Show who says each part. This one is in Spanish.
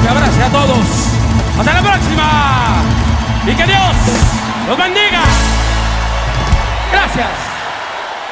Speaker 1: que abrace a todos. Hasta la próxima. Y que Dios los bendiga. Gracias.